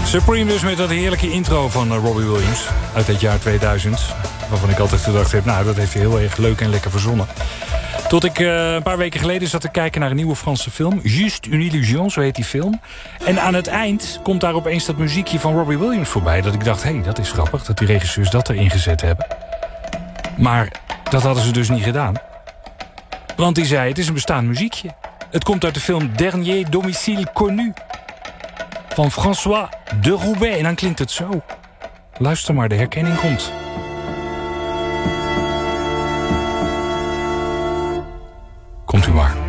Supreme dus met dat heerlijke intro van Robbie Williams uit het jaar 2000. Waarvan ik altijd gedacht heb, nou, dat heeft hij heel erg leuk en lekker verzonnen. Tot ik een paar weken geleden zat te kijken naar een nieuwe Franse film. Juste une illusion, zo heet die film. En aan het eind komt daar opeens dat muziekje van Robbie Williams voorbij. Dat ik dacht, hé, dat is grappig dat die regisseurs dat erin gezet hebben. Maar dat hadden ze dus niet gedaan. Want die zei, het is een bestaand muziekje. Het komt uit de film Dernier Domicile Connu van François de Roubaix. En dan klinkt het zo. Luister maar, de herkenning komt. Komt u maar.